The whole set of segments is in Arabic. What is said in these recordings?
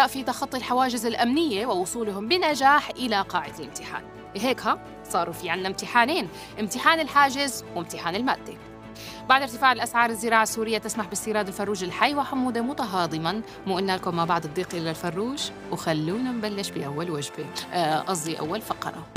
الزملاء في تخطي الحواجز الأمنية ووصولهم بنجاح إلى قاعة الامتحان. هيك صاروا في عنا امتحانين، امتحان الحاجز وامتحان المادة. بعد ارتفاع الأسعار، الزراعة السورية تسمح باستيراد الفروج الحي، وحمودة متهاضما مو قلنا لكم ما بعد الضيق إلا الفروج. وخلونا نبلش بأول وجبة، قصدي أول فقرة.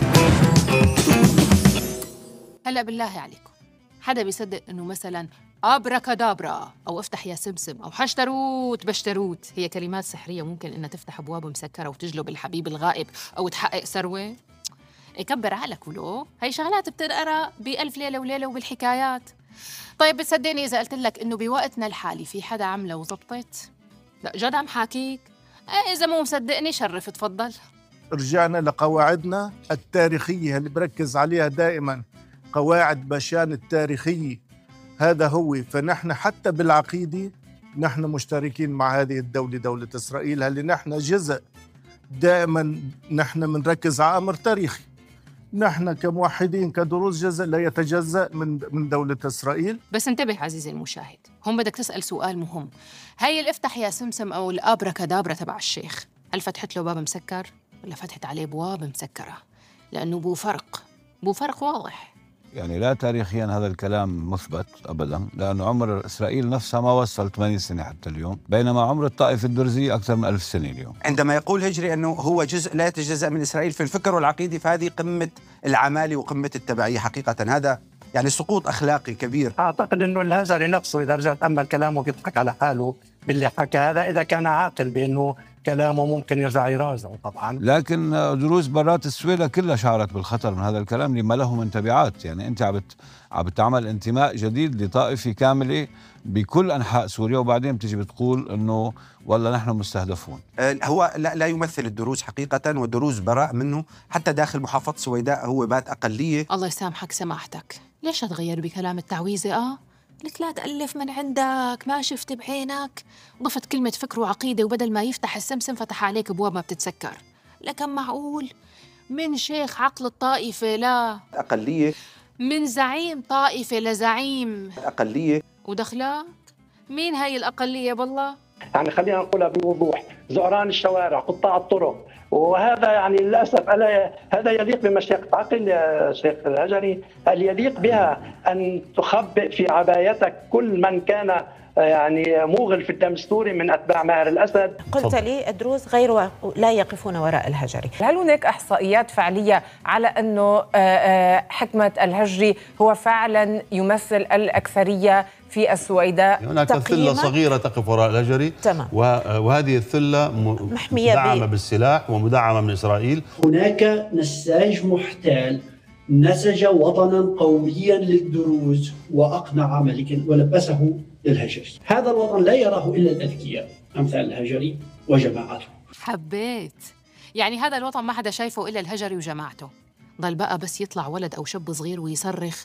هلأ بالله عليكم، حدا بيصدق إنه مثلاً أبركادابرا أو افتح يا سمسم أو حشتروت بشتروت هي كلمات سحرية ممكن إنها تفتح أبواب مسكرة وتجلب الحبيب الغائب أو تحقق ثروة؟ يكبر عقلك ولو هي شغلات بتنقرا بألف ليلة وليلة وبالحكايات. طيب بتصدقني إذا قلت لك إنه بوقتنا الحالي في حدا عمله وزبطت؟ لا جد عم حاكيك. إذا مو مصدقني شرف تفضل. رجعنا لقواعدنا التاريخية اللي بركز عليها دائما، قواعد باشان التاريخية. هذا هو. فنحن حتى بالعقيدة نحن مشتركين مع هذه الدولة، دولة إسرائيل، اللي نحن جزء. دائما نحن منركز على أمر تاريخي. نحن كموحدين كدروز جزء لا يتجزأ من دولة إسرائيل. بس انتبه عزيزي المشاهد، هم بدك تسأل سؤال مهم. هاي الافتح يا سمسم أو الأبركادابرا تبع الشيخ، هل فتحت له باب مسكر ولا فتحت عليه أبواب مسكرة؟ لأنه بو فرق واضح. يعني لا تاريخيا هذا الكلام مثبت أبدا، لأنه عمر إسرائيل نفسها ما وصل 80 سنة حتى اليوم، بينما عمر الطائفة الدرزية أكثر من 1000 سنة اليوم. عندما يقول هجري أنه هو جزء لا يتجزأ من إسرائيل في الفكر والعقيدة، فهذه قمة العمالة وقمة التبعية حقيقة. هذا يعني سقوط أخلاقي كبير. أعتقد أنه الهزري نفسه إذا رجعت أما كلامه بيضحك على حاله باللي حكى هذا، إذا كان عاقل بأنه كلامه ممكن يرجع يراجعه طبعا. لكن دروز برات السويلة كلها شعرت بالخطر من هذا الكلام لما له من تبعات. يعني أنت عم بتعمل انتماء جديد لطائفة كاملة بكل أنحاء سوريا، وبعدين بتيجي بتقول أنه والله نحن مستهدفون. هو لا يمثل الدروز حقيقة، والدروز براء منه. حتى داخل محافظة سويداء هو بات أقلية. الله يسامحك سماحتك، ليش تغير بكلام التعويذة؟ لك لا تألف من عندك، ما شفت بعينك؟ ضفت كلمة فكر وعقيدة، وبدل ما يفتح السمسم فتح عليك أبواب ما بتتسكر. لكن معقول من شيخ عقل الطائفة لا أقلية، من زعيم طائفة لزعيم أقلية، ودخلك مين هاي الأقلية بالله؟ يعني خلينا نقولها بوضوح، زعران الشوارع، قطاع الطرق. وهذا يعني للأسف هذا يليق بمشيخة عقل يا شيخ الهجري، هل يليق بها أن تخبئ في عبايتك كل من كان يعني موغل في الدم السوري من أتباع ماهر الأسد؟ قلت لي الدروز لا يقفون وراء الهجري. هل هناك إحصائيات فعلية على أنه حكمة الهجري هو فعلا يمثل الأكثرية في السويداء؟ هناك ثلة صغيرة تقف وراء الهجري، تمام. وهذه الثلة مدعمة بالسلاح ومدعمة من إسرائيل. هناك نساج محتال نسج وطنا قوميا للدروز وأقنع ملكا ولبسه للهجري. هذا الوطن لا يراه إلا الأذكياء أمثال الهجري وجماعته. حبيت. يعني هذا الوطن ما حدا شايفه إلا الهجري وجماعته. ضل بقى بس يطلع ولد أو شاب صغير ويصرخ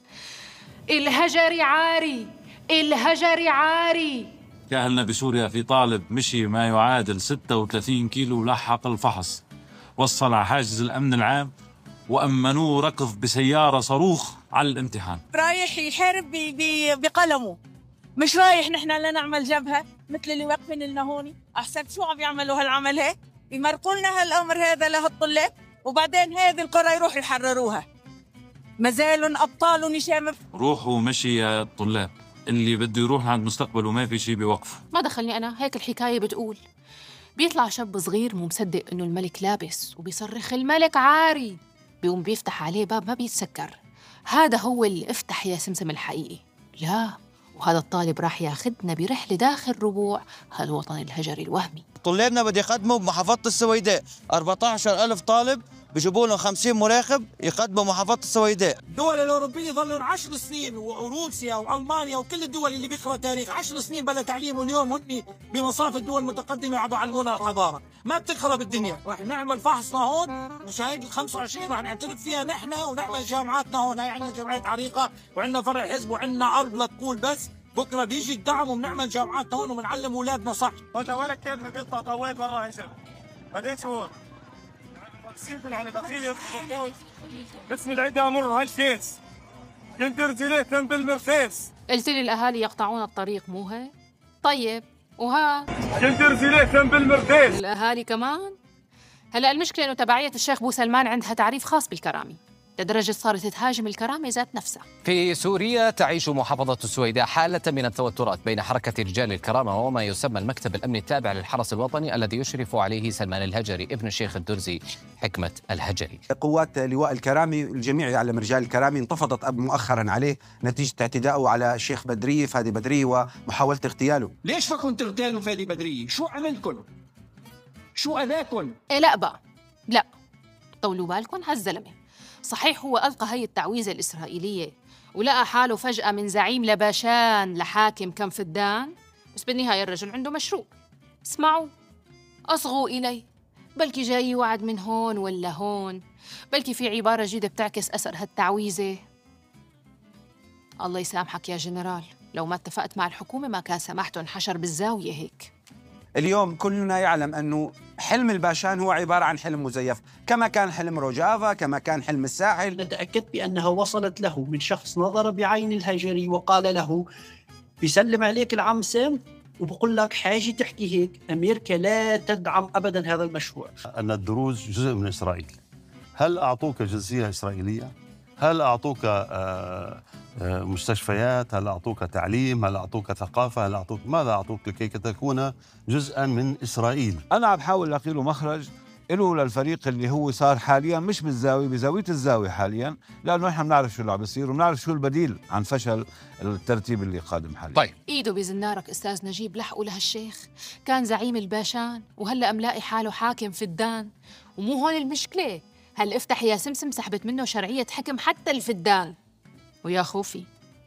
الهجري عاري، الهجري عاري. كأهلنا بسوريا في طالب مشي ما يعادل 36 كيلو لحق الفحص، وصل على حاجز الأمن العام وأمنوه ركض بسيارة صاروخ على الامتحان. رايح يحارب بقلمه، مش رايح نحن لنعمل جبهة مثل اللي واقفين لنا هون. أحسن شو عم يعملوا هالعمل هيك؟ يمرقوا لنا هالأمر هذا لهالطلاب، وبعدين هذه القرى يروحوا يحرروها. مازالن أبطال نشامة. روحوا مشي يا الطلاب، اللي بده يروح عند مستقبله ما في شيء بيوقف. ما دخلني أنا، هيك الحكاية بتقول. بيطلع شاب صغير مو مصدق إنه الملك لابس وبيصرخ الملك عاري، بيقوم بيفتح عليه باب ما بيتسكر. هذا هو اللي افتح يا سمسم الحقيقي. لا، وهذا الطالب راح ياخدنا برحلة داخل ربوع هالوطن الهجري الوهمي. طلابنا بده يقدموا بمحافظة السويداء 14,000 طالب، بيجيبوا لهم 50 مراقب يقدموا محافظة السويداء. الدول الأوروبية ظلوا 10 سنين، وروسيا وألمانيا وكل الدول اللي بيقرأ تاريخ 10 سنين بلا تعليم، واليوم هن بمصاف الدول المتقدمة عم بيعلمونا الحضارة. ما بتخرب الدنيا. رح نعمل فحصنا هون، مشاهد ال 25 رح نعترف فيها نحن، ونعمل جامعاتنا هون. هي عندنا جامعة عريقة وعندنا فرع حزب وعندنا أرض لتقول بس. بكره بيجي الدعم وبنعمل جامعاتنا هون وبنعلم اولادنا صح. هذا ولا كلمه بيطلع طوال برا هجر. بديت هون بسم العيد امر هالكيس يندرج ليه بالمرخيص. قلت لي الاهالي يقطعون الطريق مو هيك؟ طيب وها تنترسي ليثم بالمردين الأهالي كمان. هلا المشكلة إنه تبعية الشيخ بو سلمان عندها تعريف خاص بالكرامة، لدرجة صارت تهاجم الكرامة ذات نفسها. في سوريا تعيش محافظة السويداء حالة من التوترات بين حركة رجال الكرامة وما يسمى المكتب الأمني التابع للحرس الوطني الذي يشرف عليه سلمان الهجري ابن الشيخ الدرزي حكمة الهجري. قوات لواء الكرامي الجميع يعلم رجال الكرامي انتفضت مؤخرا عليه نتيجة اعتدائه على الشيخ بدري فادي بدري ومحاولة اغتياله. ليش فكرتوا تغتالوا فادي بدري؟ شو عملكم؟ شو أذاكم؟ إيه لا بقى لا، طولوا بالكم هالزلمة صحيح هو ألقى هي التعويذة الإسرائيلية ولقى حاله فجأة من زعيم لباشان لحاكم كم فدان، بس بالنهاية الرجل عنده مشروع. اسمعوا، أصغوا إلي، بلكي جاي وعد من هون ولا هون، بلكي في عبارة جديدة بتعكس أثر هالتعويذة. الله يسامحك يا جنرال، لو ما اتفقت مع الحكومة ما كان سمحته انحشر بالزاوية هيك. اليوم كلنا يعلم أنه حلم الباشان هو عبارة عن حلم مزيف، كما كان حلم روجافا، كما كان حلم الساحل. نتأكد بأنها وصلت له من شخص نظر بعين الهجري وقال له بيسلم عليك العم سام وبقول لك حاجة تحكي هيك، أمريكا لا تدعم أبدا هذا المشروع. أن الدروز جزء من إسرائيل. هل أعطوك جنسية إسرائيلية؟ هل أعطوك مستشفيات؟ هل أعطوك تعليم؟ هل أعطوك ثقافة؟ هل أعطوك ماذا أعطوك لكي تكون جزءا من إسرائيل؟ أنا عم بحاول ألاقي له مخرج له للفريق اللي هو صار حاليا مش بالزاوية، بزاوية الزاوية حاليا، لأنه إحنا بنعرف شو اللي عم بيصير وبنعرف شو البديل عن فشل الترتيب اللي قادم حاليا. طيب إيده بزنارك أستاذ نجيب، لحقوا لهالشيخ كان زعيم الباشان وهلأ ملاقي حاله حاكم فدان. ومو هون المشكلة، هل افتح يا سمسم سحبت منه شرعية حكم حتى الفدان. ويا خوفي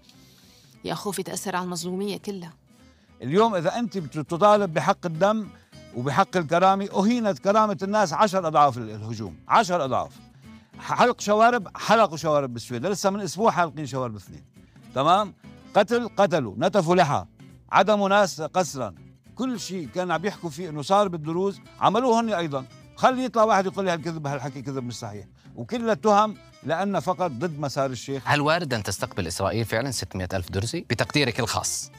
يا خوفي تأثر على المظلومية كلها. اليوم إذا أنت بتطالب بحق الدم وبحق الكرامة، أهينت كرامة الناس 10 أضعاف الهجوم، 10 أضعاف. حلق شوارب، حلقوا شوارب بالسويد، لسه من أسبوع حالقين شوارب 2، تمام؟ قتلوا، نتفوا لحى، عدموا ناس قسرا، كل شيء كان عم يحكوا فيه إنه صار بالدروز عملوه هن أيضا. خلي يطلع واحد يقول لي هالكذب هالحكي كذب مش صحيح، وكل التهم لأن فقط ضد مسار الشيخ. هل وارد أن تستقبل إسرائيل فعلا 600,000 درزي بتقديرك الخاص؟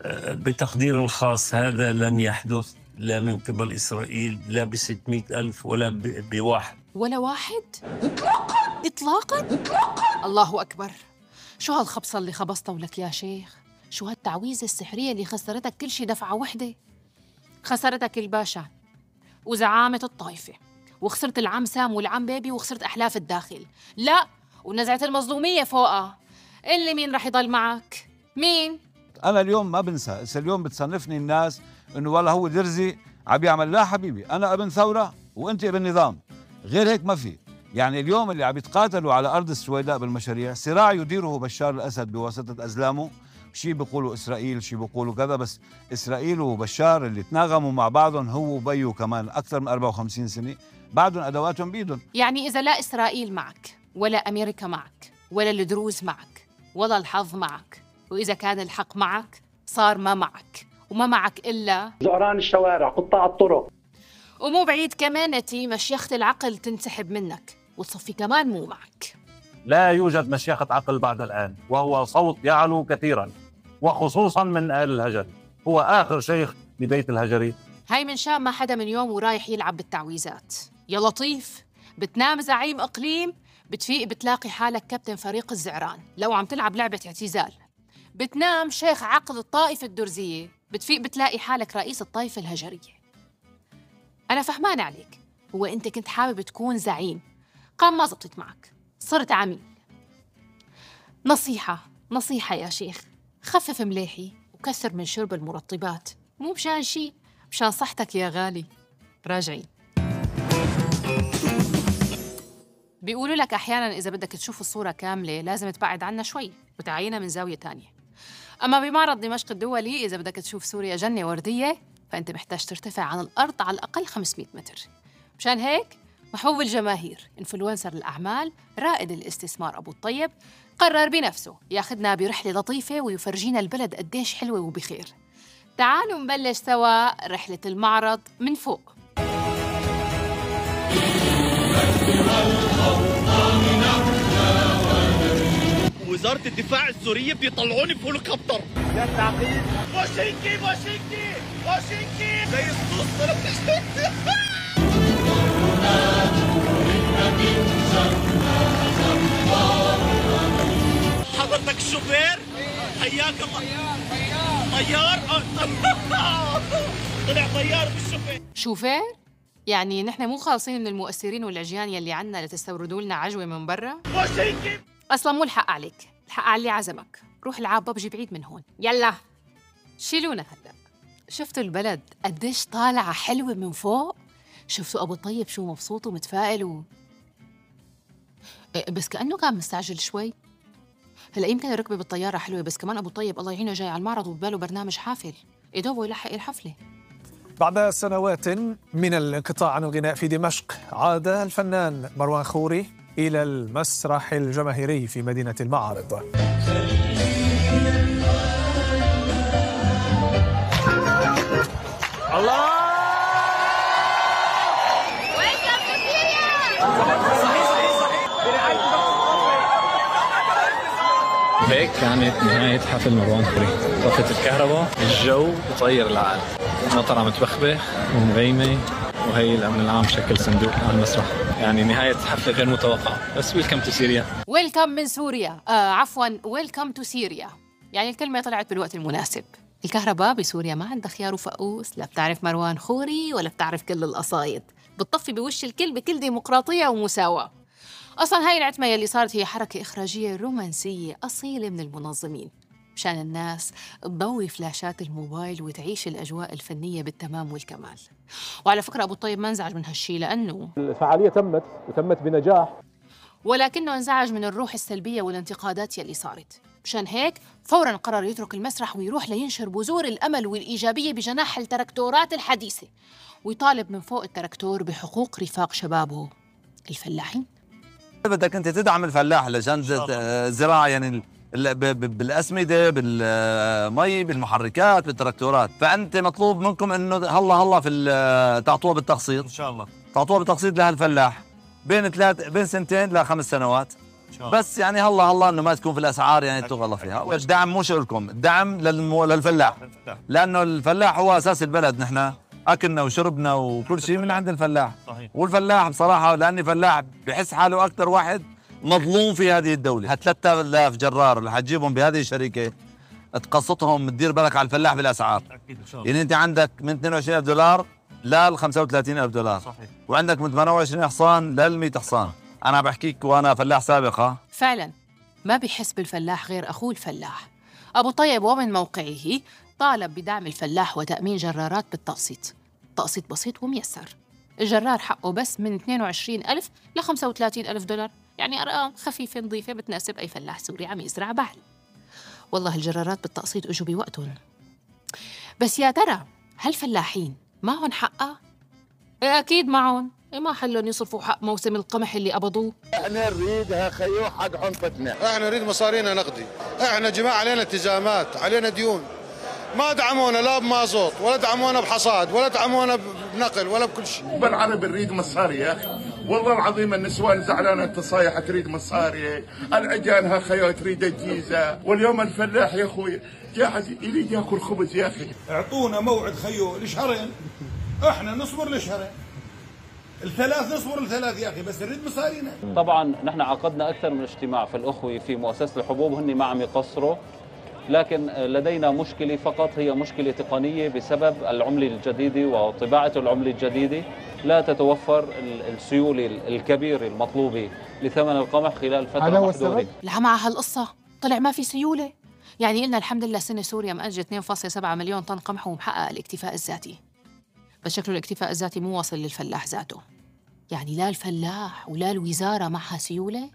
بتقدير الخاص هذا لن يحدث لا من قبل إسرائيل، لا ب600,000 ولا بواحد ولا واحد إطلاقاً. الله أكبر، شو هالخبصة اللي خبصته لك يا شيخ؟ شو هالتعويذة السحرية اللي خسرتك كل شي دفعة وحدة؟ خسرتك الباشا وزعامة الطائفة، وخسرت العم سام والعم بيبي، وخسرت أحلاف الداخل، لا ونزعت المظلومية فوقها. اللي مين رح يضل معك؟ مين؟ أنا اليوم ما بنسى، اليوم بتصنفني الناس إنه والله هو درزي عم يعمل. لا حبيبي، أنا ابن ثورة وأنت ابن نظام، غير هيك ما في. يعني اليوم اللي عم يتقاتلوا على أرض السويداء بالمشاريع صراع يديره بشار الأسد بواسطة أزلامه، شيء بيقولوا إسرائيل، شيء بيقولوا كذا، بس إسرائيل وبشار اللي تناغموا مع بعضهم هو وبيو كمان أكثر من 54 سنة، بعدهم أدواتهم بيدهم. يعني إذا لا إسرائيل معك ولا أمريكا معك ولا الدروز معك ولا الحظ معك، وإذا كان الحق معك صار ما معك، وما معك إلا زعران الشوارع، قطاع الطرق. ومو بعيد كمان نتي مشيخة العقل تنسحب منك وتصفي كمان مو معك. لا يوجد مشيخة عقل بعد الآن، وهو صوت يعلو كثيرا وخصوصا من آل الهجري، هو آخر شيخ ببيت الهجري. هاي من شام ما حدا من يوم ورايح يلعب بالتعويذات. يا لطيف، بتنام زعيم إقليم، بتفيق بتلاقي حالك كابتن فريق الزعران لو عم تلعب لعبة اعتزال. بتنام شيخ عقد الطائفة الدرزية، بتفيق بتلاقي حالك رئيس الطائفة الهجرية. أنا فهمان عليك، هو أنت كنت حابب تكون زعيم، قام ما زبطت معك، صرت عميل. نصيحة يا شيخ، خفف مليحي وكثر من شرب المرطبات، مو مشان شي، مشان صحتك يا غالي. راجعين. بيقولوا لك أحياناً إذا بدك تشوف الصورة كاملة لازم تبعد عنا شوي وتعينها من زاوية تانية. أما بمعرض دمشق الدولي إذا بدك تشوف سوريا جنة وردية فأنت محتاج ترتفع عن الأرض على الأقل 500 متر. مشان هيك محبوب الجماهير، إنفلونسر الأعمال، رائد الاستثمار أبو الطيب، قرر بنفسه ياخدنا برحلة لطيفة ويفرجينا البلد قديش حلوة وبخير. تعالوا نبلش سوا رحلة المعرض من فوق. وزارة الدفاع السورية بيطلعوني بهليكوبتر. يا العقيد بوشينكي بوشينكي بوشينكي زي الصوص. حضرتك الشوفير حياك الله. طيار طلع طيار بالشوفير. شوفير؟ يعني نحن مو خالصين من المؤثرين والعجيان يلي عنا لتستوردوا لنا عجوة من برا؟ أصلا مو الحق عليك، الحق على اللي عزمك. روح العاب ببجي بعيد من هون. يلا شيلونا هلا. شفتوا البلد قديش طالعة حلوة من فوق؟ شفتوا أبو طيب شو مبسوط ومتفائل بس كأنه كان مستعجل شوي. هلا يمكن الركبة بالطيارة حلوة، بس كمان أبو طيب الله يعينه جاي على المعرض وبباله برنامج حافل يدوبه يلحق الحفلة. بعد سنوات من الانقطاع عن الغناء في دمشق، عاد الفنان مروان خوري إلى المسرح الجماهيري في مدينة المعارض. الله هيك كانت نهاية حفل مروان خوري. طفت الكهرباء، الجو بطير العقل، المطر عم تبخبخ ومغيمة، وهي الأمن العام شكل صندوق على المسرح. يعني نهاية حفلة غير متوقعة. بس ويلكم تو سوريا. ويلكم من سوريا، عفوا ويلكم تو سوريا. يعني الكلمة طلعت بالوقت المناسب. الكهرباء بسوريا ما عندها خيار وفقوس، لا بتعرف مروان خوري ولا بتعرف كل القصايد، بتطفي بوش الكل بكل ديمقراطية ومساواة. أصلاً هاي العتمة يلي صارت هي حركة إخراجية رومانسية أصيلة من المنظمين مشان الناس تضوي فلاشات الموبايل وتعيش الأجواء الفنية بالتمام والكمال. وعلى فكرة أبو طيب ما انزعج من هالشي، لأنه الفعالية تمت بنجاح، ولكنه انزعج من الروح السلبية والانتقادات يلي صارت. مشان هيك فوراً قرر يترك المسرح ويروح لينشر بذور الأمل والإيجابية بجناح التراكتورات الحديثة، ويطالب من فوق التراكتور بحقوق رفاق شبابه الفلاحين. بدك انت تدعم الفلاح لجان الزراعه، يعني بالاسمده، بالمي، بالمحركات، بالتراكتورات. فانت مطلوب منكم انه هلا في تعطوها بالتقسيط ان شاء الله، تعطوها بالتقسيط لهالفلاح بين 2 ل 5 سنوات. بس يعني هلا انه ما تكون في الاسعار يعني تغلى فيها. الدعم مو شغلكم، الدعم للفلاح، لانه الفلاح هو اساس البلد. نحن اكلنا وشربنا وكل شيء من عند الفلاح. صحيح. والفلاح بصراحه لاني فلاح بحس حاله اكثر واحد مظلوم في هذه الدوله. 3000 جرار اللي حتجيبهم بهذه الشركه تقسطهم، تدير بالك على الفلاح بالاسعار. اكيد ان شاء الله. يعني انت عندك من $22,000 لل $35,000. صحيح. وعندك من 28 حصان لل 100 حصان. انا بحكيك وانا فلاح سابق. فعلا ما بيحس بالفلاح غير اخوه الفلاح. ابو طيب ومن موقعه طالب بدعم الفلاح وتأمين جرارات بالتقسيط، تقسيط بسيط وميسر. الجرار حقه بس من 22,000 ل $35,000، يعني أرقام خفيفة نظيفة بتناسب أي فلاح سوري عم يزرع بحل. والله الجرارات بالتقسيط اجوا بوقتهم. بس يا ترى هالفلاحين معهم حقها؟ أكيد معهم، ما حلهم يصرفوا حق موسم القمح اللي قبضوه. احنا نريدها خيو حق عنفتنا، احنا نريد مصارينا نقدي. احنا جماعة علينا التزامات، علينا ديون. ما دعمونا لا بمازوت ولا دعمونا بحصاد ولا دعمونا بنقل ولا بكل شيء. بالعربي نريد مصاري يا اخي، والله العظيم النسوان زعلانه التصايح تريد مصاري، العجال خيو تريد الجيزه، واليوم الفلاح يا اخوي جاهز يريد ياكل خبز يا اخي. اعطونا موعد خيو لشهرين، احنا نصبر لشهرين، الثلاث نصبر ل3 يا اخي، بس نريد مصارينا. طبعا نحن عقدنا اكثر من اجتماع في الاخوه في مؤسسه الحبوب، هن ما عم يقصروا، لكن لدينا مشكلة فقط هي مشكلة تقنية بسبب العملة الجديدة وطباعة العملة الجديدة. لا تتوفر السيولة الكبيرة المطلوبة لثمن القمح خلال فترة محدودة. لا مع هالقصة طلع ما في سيولة. يعني قلنا الحمد لله سنة سوريا مأنجت 2.7 مليون طن قمح ومحقق الاكتفاء الذاتي، بس شكله الاكتفاء الذاتي مو واصل للفلاح ذاته. يعني لا الفلاح ولا الوزارة معها سيولة.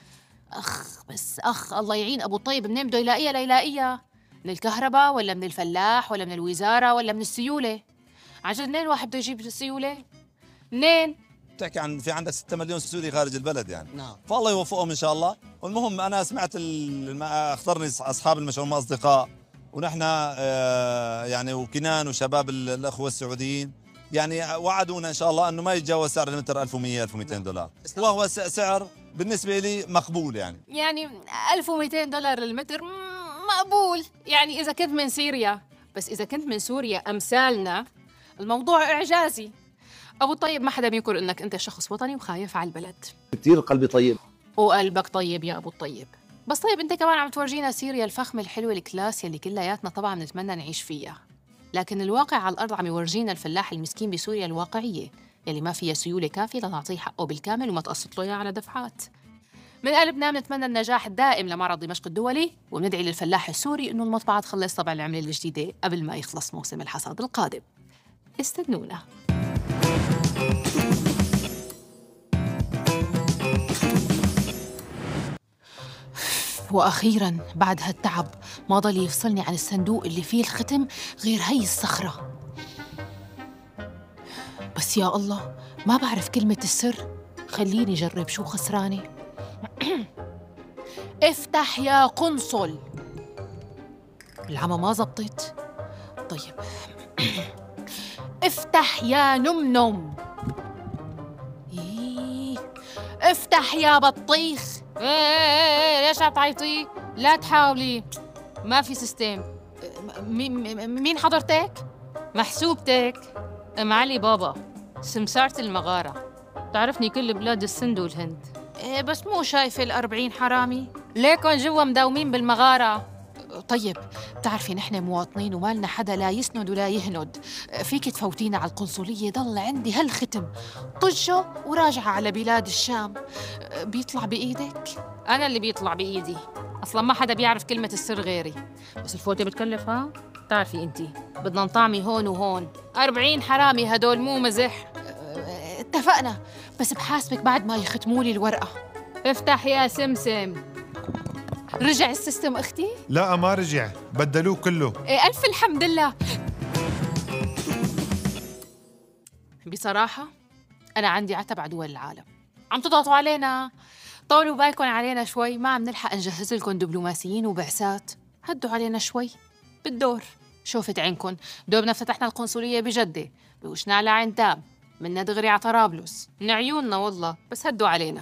بس الله يعين أبو طيب، منين بده يلاقيها ليلاقيها؟ من الكهرباء ولا من الفلاح ولا من الوزارة ولا من السيولة؟ عجل منين الواحد بده يجيب السيولة؟ منين؟ بتحكي عن في عندك 6 مليون سوري خارج البلد يعني. نعم. فالله يوفقهم إن شاء الله. والمهم أنا سمعت اختارني أصحاب المشروع أصدقاء، ونحن يعني وكنان وشباب الأخوة السعوديين يعني وعدونا إن شاء الله أنه ما يتجاوز سعر المتر $1,100 $1,200، وهو سعر بالنسبه لي مقبول يعني 1200 دولار للمتر مقبول، يعني إذا كنت من سوريا. بس إذا كنت من سوريا أمثالنا الموضوع إعجازي. أبو الطيب، ما حدا بينكر إنك أنت شخص وطني وخايف على البلد. كثير قلبي طيب. وقلبك طيب يا أبو الطيب. بس طيب أنت كمان عم تورجينا سوريا الفخمة الحلوة الكلاس يلي كلياتنا طبعا نتمنى نعيش فيها، لكن الواقع على الأرض عم يورجينا الفلاح المسكين بسوريا الواقعية يلي ما فيها سيولة كافية لتعطيه حقه بالكامل وما تقسط له إياه على دفعات. من قلبنا بنتمنى النجاح الدائم لمعرض دمشق الدولي، وبندعي للفلاح السوري إنه المطبعة تخلص طبع العملة الجديدة قبل ما يخلص موسم الحصاد القادم. استنونا. وأخيراً بعد هالتعب ما ضل يفصلني عن الصندوق اللي فيه الختم غير هي الصخرة. بس يا الله ما بعرف كلمة السر، خليني جرب شو خسرانة. افتح يا قنصل. العمى ما زبطت. طيب افتح يا نمنم. افتح يا بطيخ. ليش عم تعيطي؟ لا تحاولي، ما في سيستم. مين حضرتك؟ محسوبتك ام علي بابا، سمسارة المغارة. تعرفني كل بلاد السند والهند. بس مو شايفة ال40 حرامي ليكن جوا مداومين بالمغارة. طيب بتعرفي نحن مواطنين وما لنا حدا لا يسند ولا يهند، فيك تفوتينا على القنصلية ضل عندي هالختم طجه وراجعة على بلاد الشام. بيطلع بإيدك؟ أنا اللي بيطلع بإيدي، أصلا ما حدا بيعرف كلمة السر غيري. بس الفوتة بتكلف ها؟ بتعرفي انتي بدنا نطعمي هون وهون. 40 حرامي هدول مو مزح. اتفقنا، بس بحاسبك بعد ما يختمولي الورقة. افتح يا سمسم. رجع السيستم اختي؟ لا ما رجع، بدلوه كله. ألف الحمد لله. بصراحة أنا عندي عتب على دول العالم، عم تضغطوا علينا. طولوا بالكم علينا شوي، ما عم نلحق نجهز لكم دبلوماسيين وبعثات. هدوا علينا شوي بالدور. شوفت عينكم، دوبنا فتحنا القنصلية بجدة، بوشنا على عين تاب، منا دغري على طرابلس، من عيوننا والله، بس هدوا علينا.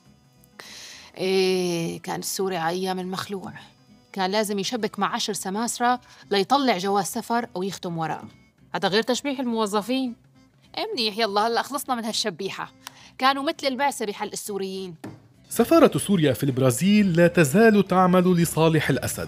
إيه كان السوري على أيام المخلوع كان لازم يشبك مع 10 سماسرة ليطلع جواز سفر أو يختم ورقة. هذا غير تشبيح الموظفين. منيح، يلا هلا خلصنا من هالشبيحة. كانوا مثل البعثة بحل السوريين. سفارة سوريا في البرازيل لا تزال تعمل لصالح الأسد.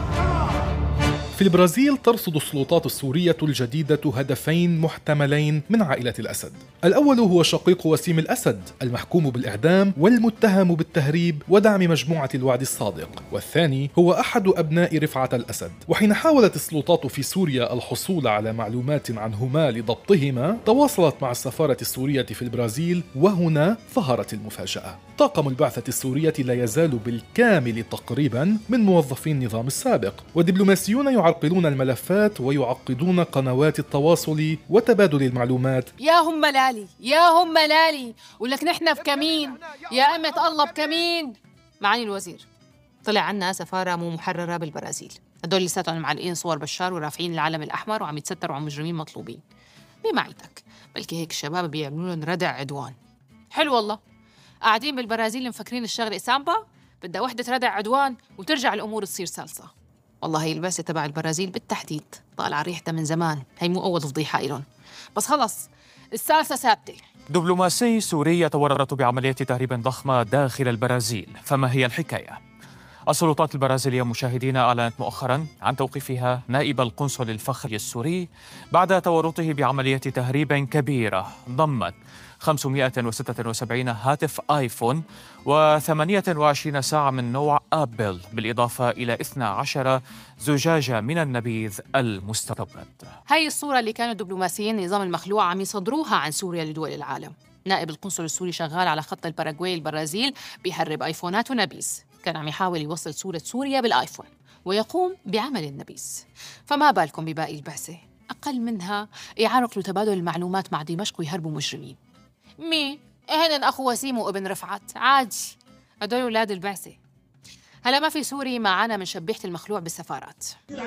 في البرازيل ترصد السلطات السورية الجديدة هدفين محتملين من عائلة الأسد. الأول هو شقيق وسيم الأسد المحكوم بالإعدام والمتهم بالتهريب ودعم مجموعة الوعد الصادق، والثاني هو أحد أبناء رفعة الأسد. وحين حاولت السلطات في سوريا الحصول على معلومات عنهما لضبطهما تواصلت مع السفارة السورية في البرازيل، وهنا ظهرت المفاجأة. طاقم البعثة السورية لا يزال بالكامل تقريبا من موظفي النظام السابق، ودبلوماسيون يعرقلون الملفات ويعقدون قنوات التواصل وتبادل المعلومات. يا هم ملالي، يا هم ملالي، ولك نحن بكمين يا أمة الله بكمين. معالي الوزير، طلع عنا سفارة مو محررة بالبرازيل، هدول لساتهم معلقين صور بشار ورافعين العلم الأحمر وعم يتستروا على مجرمين مطلوبين. بمعيتك بلكي هيك الشباب بيعملوا لهم ردع عدوان. حلو والله، قاعدين بالبرازيل مفكرين الشغله سامبا، بدها وحده ردع عدوان وترجع الامور تصير سلسه. والله هي البعثه تبع البرازيل بالتحديد طالعه ريحتها من زمان، هي مو اول فضيحه إلهم، بس خلص السالسه ثابته. دبلوماسي سوري يتورط بعملية تهريب ضخمة داخل البرازيل، فما هي الحكاية؟ السلطات البرازيلية مشاهدين أعلنت مؤخرا عن توقيفها نائب القنصل الفخري السوري بعد تورطه بعملية تهريب كبيرة ضمت 576 هاتف آيفون و28 ساعة من نوع آبل، بالإضافة إلى 12 زجاجة من النبيذ المستورد. هاي الصورة اللي كانوا دبلوماسيين نظام المخلوع عم يصدروها عن سوريا لدول العالم. نائب القنصل السوري شغال على خط الباراغواي البرازيل بيهرب آيفونات ونبيذ، كان عم يحاول يوصل صورة سوريا بالآيفون ويقوم بعمل النبيذ. فما بالكم بباقي البعثة، أقل منها يعرقلوا تبادل المعلومات مع دمشق ويهربوا مجرمين. مين؟ هن أخو وسيم وابن رفعت، عادي، هدول أولاد البعثة. هلا ما في سوري معانا من شبيحة المخلوع بالسفارات.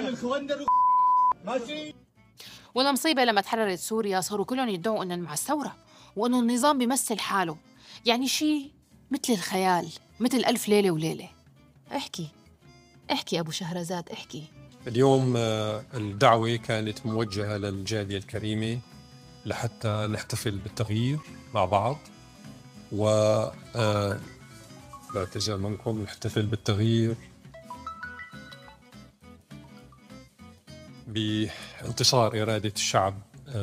ولا مصيبة لما تحررت سوريا صاروا كلهم يدعوا إنهم مع الثورة وإنه النظام بيمثل حاله، يعني شيء مثل الخيال، مثل ألف ليلة وليلة. احكي أبو شهرزاد، احكي. اليوم الدعوة كانت موجهة للجالية الكريمة لحتى نحتفل بالتغيير مع بعض، لا تزال منكم نحتفل بالتغيير بانتصار إرادة الشعب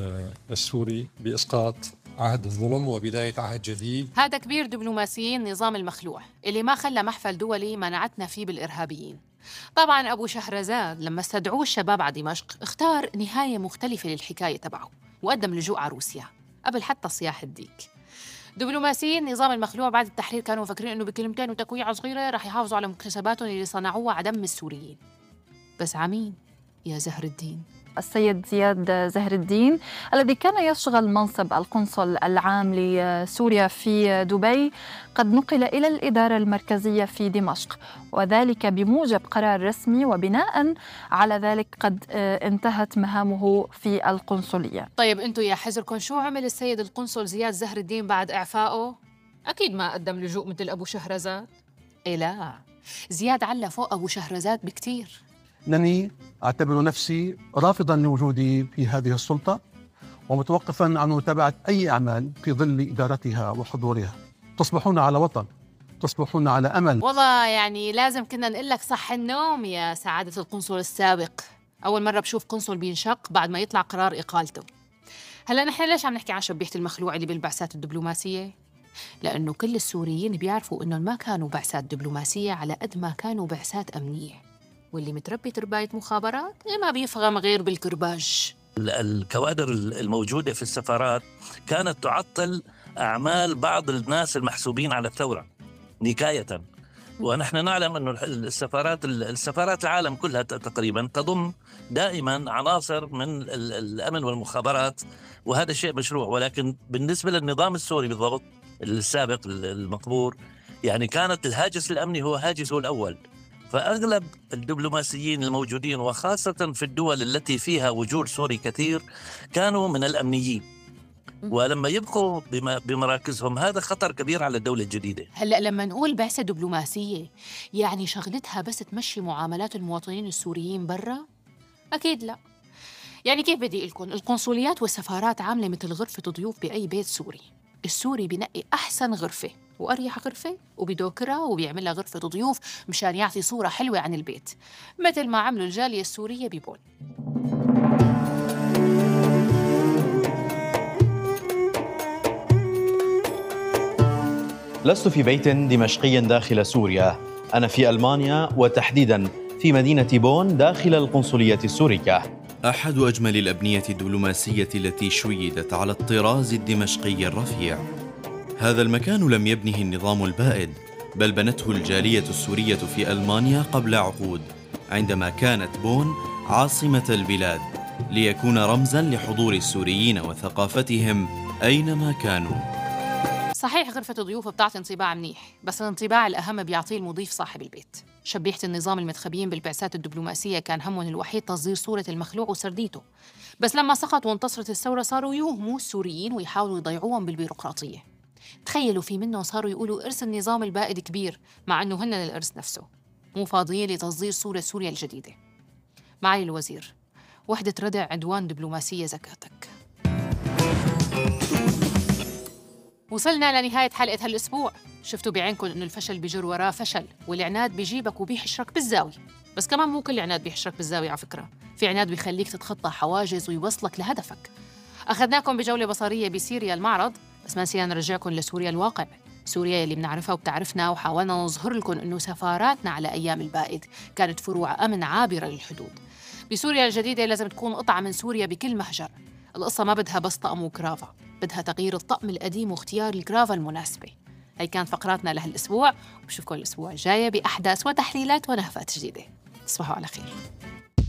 السوري بإسقاط عهد الظلم وبداية عهد جديد. هذا كبير دبلوماسيين نظام المخلوع اللي ما خلى محفل دولي منعتنا فيه بالإرهابيين. طبعا أبو شهرزاد لما استدعوه الشباب على دمشق اختار نهاية مختلفة للحكاية تبعه وقدم لجوء على روسيا قبل حتى صياح الديك. دبلوماسيين نظام المخلوع بعد التحرير كانوا مفكرين انه بكلمتين وتكويعة صغيرة رح يحافظوا على مكتسباتهم اللي صنعوها على دم السوريين. بس عمين يا زهر الدين؟ السيد زياد زهر الدين الذي كان يشغل منصب القنصل العام لسوريا في دبي قد نقل إلى الإدارة المركزية في دمشق، وذلك بموجب قرار رسمي، وبناء على ذلك قد انتهت مهامه في القنصلية. طيب أنتوا يا حزركم شو عمل السيد القنصل زياد زهر الدين بعد إعفائه؟ أكيد ما قدم لجوء مثل أبو شهرزاد. إيه لا، زياد علّى فوق أبو شهرزاد بكتير. أنني أعتبر نفسي رافضاً لوجودي في هذه السلطة ومتوقفاً عن متابعة أي أعمال في ظل إدارتها وحضورها. تصبحون على وطن، تصبحون على أمل. والله يعني لازم كنا نقول لك صح النوم يا سعادة القنصل السابق. أول مرة بشوف قنصل بينشق بعد ما يطلع قرار إقالته. هلأ نحن ليش عم نحكي عن شبيحة المخلوع اللي بالبعثات الدبلوماسية؟ لأنه كل السوريين بيعرفوا إنهم ما كانوا بعثات دبلوماسية على قد ما كانوا بعثات أمنية، واللي متربي ترباية مخابرات ما بيفهم غير بالكرباج. الكوادر الموجودة في السفارات كانت تعطل أعمال بعض الناس المحسوبين على الثورة نكاية، ونحن نعلم أن السفارات العالم كلها تقريبا تضم دائما عناصر من الأمن والمخابرات، وهذا شيء مشروع. ولكن بالنسبة للنظام السوري بالضبط السابق المقبور، يعني كانت الهاجس الأمني هو هاجسه الأول. فأغلب الدبلوماسيين الموجودين وخاصة في الدول التي فيها وجود سوري كثير كانوا من الأمنيين، ولما يبقوا بمراكزهم هذا خطر كبير على الدولة الجديدة. هلأ لما نقول بعثة دبلوماسية يعني شغلتها بس تمشي معاملات المواطنين السوريين برا؟ أكيد لا. يعني كيف بدي أقولكم، القنصليات والسفارات عاملة مثل غرفة ضيوف بأي بيت سوري. السوري بنقي أحسن غرفة وأريح غرفة وبيدوكرها وبيعملها غرفة ضيوف مشان يعطي صورة حلوة عن البيت، مثل ما عملوا الجالية السورية ببون. لست في بيت دمشقي داخل سوريا، أنا في ألمانيا وتحديداً في مدينة بون داخل القنصلية السورية. أحد أجمل الأبنية الدبلوماسية التي شيدت على الطراز الدمشقي الرفيع. هذا المكان لم يبنه النظام البائد، بل بنته الجالية السورية في ألمانيا قبل عقود، عندما كانت بون عاصمة البلاد، ليكون رمزاً لحضور السوريين وثقافتهم أينما كانوا. صحيح غرفة الضيوف بتعطي انطباع منيح، بس الانطباع الأهم بيعطيه المضيف صاحب البيت. شبيحة النظام المتخبيين بالبعثات الدبلوماسية كان همهم الوحيد تصدير صورة المخلوع وسرديته، بس لما سقط وانتصرت الثورة صاروا يوهموا السوريين ويحاولوا يضيعوهم بالبيروقراطية. تخيلوا في منهم صاروا يقولوا إرث النظام البائد كبير، مع أنه هن الإرث نفسه مو فاضيين لتصدير صورة سوريا الجديدة. معالي الوزير، وحدة ردع عدوان دبلوماسية زكاتك. وصلنا لنهاية حلقة هالأسبوع. شفتوا بعينكم إنه الفشل بيجر وراه فشل، والعناد بيجيبك وبيحشرك بالزاوية. بس كمان مو كل عناد بيحشرك بالزاوية على فكرة، في عناد بيخليك تتخطى حواجز ويوصلك لهدفك. أخذناكم بجولة بصرية بسوريا المعرض، بس ما نسينا نرجعكم لسوريا الواقع، سوريا اللي بنعرفها وبتعرفنا، وحاولنا نظهر لكم إنه سفاراتنا على أيام البائد كانت فروع أمن عابرة للحدود. بسوريا الجديدة لازم تكون قطعة من سوريا بكل مهجر. القصة ما بدها بس طقم وكرافة، بدها تغيير الطقم القديم واختيار الكرافة المناسبة. هي كانت فقراتنا لهالأسبوع، وبشوفكم الأسبوع الجاي بأحداث وتحليلات ونهفات جديدة. تصبحوا على خير.